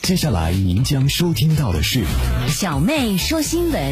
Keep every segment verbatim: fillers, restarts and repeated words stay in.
接下来您将收听到的是小妹说新闻。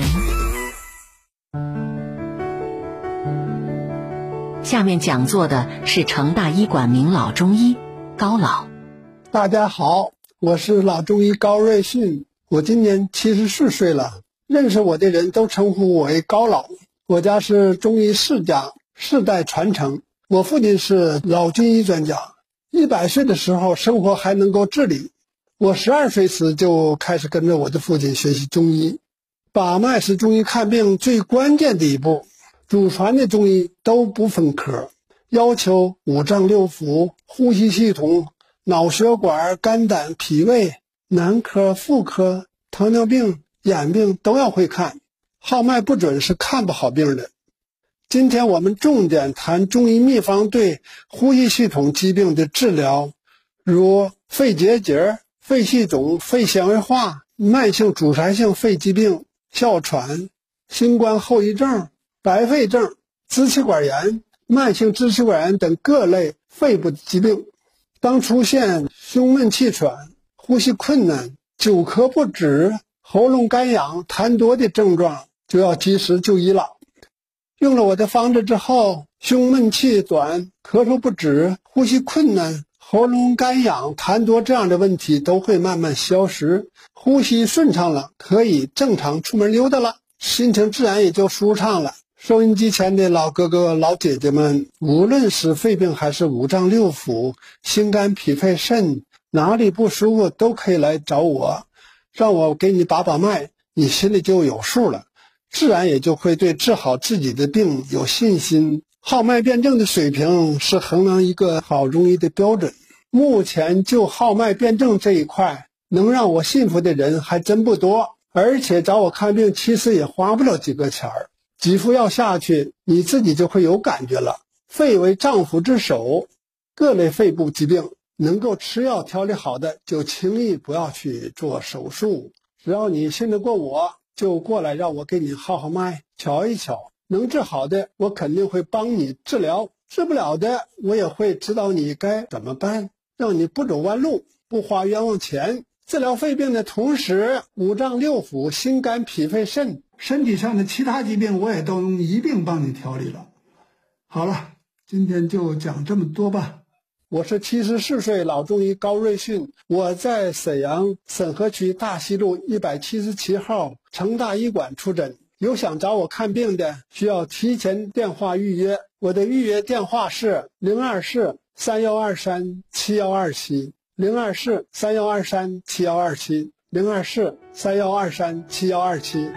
下面讲座的是成大医馆名老中医高老。 大家好，我是老中医高瑞迅，我今年七十四岁了，认识我的人都称呼我为高老。我家是中医世家，世代传承。我父亲是老军医专家，一百岁的时候生活还能够自理。我十二岁时就开始跟着我的父亲学习中医。把脉是中医看病最关键的一步，祖传的中医都不分科，要求五脏六腑、呼吸系统、脑血管、肝胆脾胃、男科、妇科、糖尿病、眼病都要会看，号脉不准是看不好病的。今天我们重点谈中医秘方对呼吸系统疾病的治疗，如肺结节、肺气肿、肺纤维化、慢性阻塞性肺疾病、哮喘、新冠后遗症、白肺症、支气管炎、慢性支气管炎等各类肺部疾病。当出现胸闷气喘、呼吸困难、久咳不止、喉咙干痒、痰多的症状，就要及时就医了。用了我的方子之后，胸闷气短、咳嗽不止、呼吸困难、喉咙干痒、痰多这样的问题都会慢慢消失，呼吸顺畅了，可以正常出门溜达了，心情自然也就舒畅了。收音机前的老哥哥老姐姐们，无论是肺病还是五脏六腑、心肝脾肺肾，哪里不舒服都可以来找我，让我给你把把脉，你心里就有数了，自然也就会对治好自己的病有信心。号脉辩证的水平是衡量一个好中医的标准。目前就号脉辩证这一块，能让我信服的人还真不多，而且找我看病其实也花不了几个钱儿，几副药下去，你自己就会有感觉了。肺为脏腑之首，各类肺部疾病能够吃药调理好的，就轻易不要去做手术。只要你信得过我，就过来让我给你号号脉，瞧一瞧。能治好的，我肯定会帮你治疗；治不了的，我也会指导你该怎么办，让你不走弯路，不花冤枉钱。治疗肺病的同时，五脏六腑、心肝脾肺肾，身体上的其他疾病我也都用一并帮你调理了。好了，今天就讲这么多吧。我是七十四岁老中医高瑞迅，我在沈阳沈河区大西路一百七十七号成大医馆出诊。有想找我看病的，需要提前电话预约。我的预约电话是零二四三幺二三七幺二七，零二四三幺二三七幺二七，零二四三幺二三七幺二七。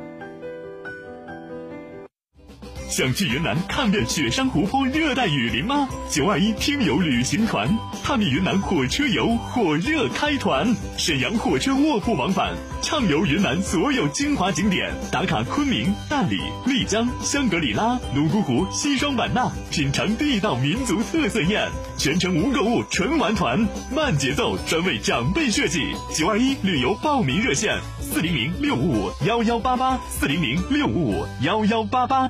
想去云南看遍雪山湖泊、热带雨林吗？九二一听友旅行团探秘云南火车游火热开团，沈阳火车卧铺往返，畅游云南所有精华景点，打卡昆明、大理、丽江、香格里拉、泸沽湖、西双版纳，品尝地道民族特色宴，全程无购物纯玩团，慢节奏，专为长辈设计。九二一旅游报名热线：四零零六五五幺幺八八，四零零六五五幺幺八八。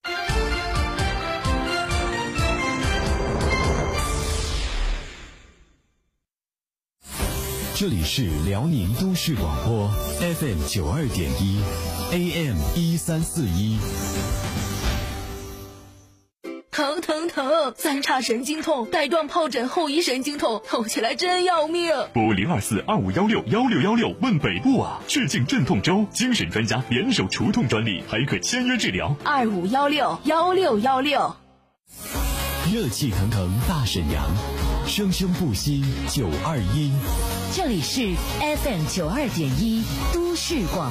这里是辽宁都市广播 F M 九二点一 A M 一三四一。 疼疼疼，三叉神经痛，带状疱疹后遗神经痛，痛起来真要命。 拨零二四二五幺六幺六幺六问北部啊，致敬镇痛周，精神专家联手除痛专利，还可签约治疗。 二五幺六幺六幺六。 热气腾腾大沈阳，生生不息九二一。 这里是 F M 九二点一都市广